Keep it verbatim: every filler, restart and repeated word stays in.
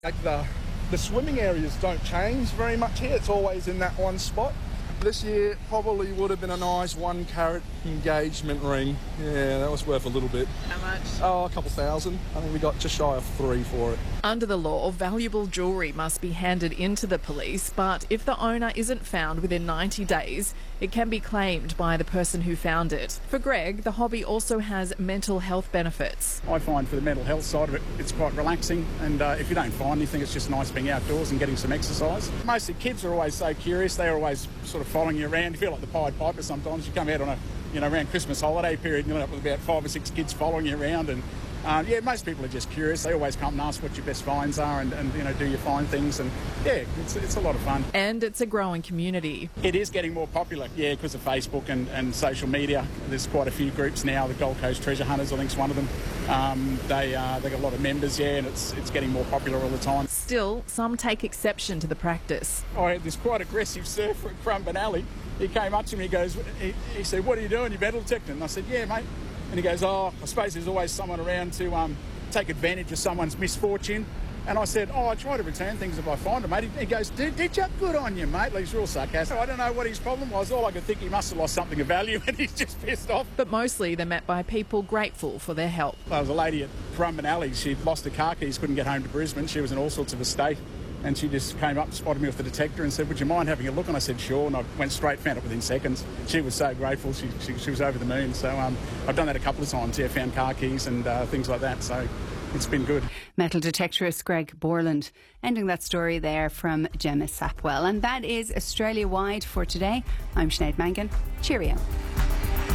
Like the, the swimming areas don't change very much here. It's always in that one spot. This year probably would have been a nice one carat engagement ring. Yeah, that was worth a little bit. How much? Oh, a couple thousand. I think we got just shy of three for it. Under the law, valuable jewellery must be handed in to the police, but if the owner isn't found within ninety days, it can be claimed by the person who found it. For Greg, the hobby also has mental health benefits. I find for the mental health side of it, it's quite relaxing, and uh, if you don't find anything, it's just nice being outdoors and getting some exercise. Mostly kids are always so curious. They're always sort of following you around. You feel like the Pied Piper sometimes. You come out on a, you know, around Christmas holiday period and you end up with about five or six kids following you around, and Uh, yeah, most people are just curious. They always come and ask what your best finds are and, and you know, do you find things? And yeah, it's, it's a lot of fun. And it's a growing community. It is getting more popular, yeah, because of Facebook and, and social media. There's quite a few groups now. The Gold Coast Treasure Hunters, I think, is one of them. Um, they uh, they got a lot of members, yeah, and it's it's getting more popular all the time. Still, some take exception to the practice. I had this quite aggressive surfer at Currumbin Alley. He came up to me, he goes, he, he said, "What are you doing? You metal detecting?" And I said, "Yeah, mate." And he goes, "Oh, I suppose there's always someone around to um, take advantage of someone's misfortune." And I said, "Oh, I try to return things if I find them, mate." He goes, "Did, did you? Good on you, mate." He's real sarcastic. I don't know what his problem was. All I could think, he must have lost something of value and he's just pissed off. But mostly they're met by people grateful for their help. There was a lady at Currumbin Alley. She'd lost her car keys, couldn't get home to Brisbane. She was in all sorts of a state. And she just came up, spotted me with the detector and said, "Would you mind having a look?" And I said, "Sure." And I went straight, found it within seconds. She was so grateful. She, she, she was over the moon. So um, I've done that a couple of times, yeah, found car keys and uh, things like that. So it's been good. Metal detectorist Greg Borland. Ending that story there from Gemma Sapwell. And that is Australia-wide for today. I'm Sinead Mangan. Cheerio.